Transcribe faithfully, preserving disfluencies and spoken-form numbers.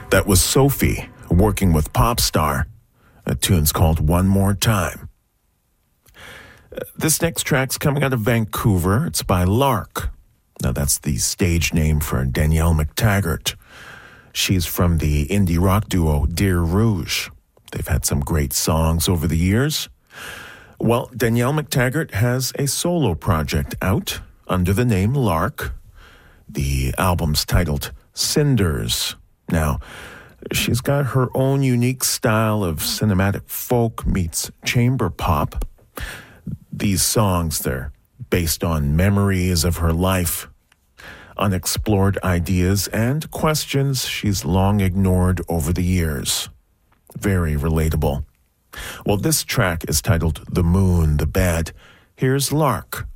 That was Sophie working with Popstar. The tune's called One More Time. This next track's coming out of Vancouver. It's by Lark. Now, that's the stage name for Danielle McTaggart. She's from the indie rock duo Dear Rouge. They've had some great songs over the years. Well, Danielle McTaggart has a solo project out under the name Lark. The album's titled Cinders. Now, she's got her own unique style of cinematic folk meets chamber pop. These songs, they're based on memories of her life, unexplored ideas, and questions she's long ignored over the years. Very relatable. Well, this track is titled The Moon, the Bed. Here's Lark.